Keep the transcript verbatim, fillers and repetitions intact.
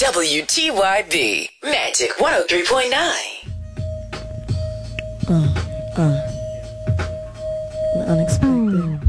W T Y B Magic one oh three point nine. Uh, uh, unexpected.